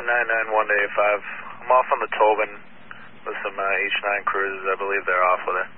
991 to 85. I'm off on the Tobin with some H9 cruisers. I believe they're off with it.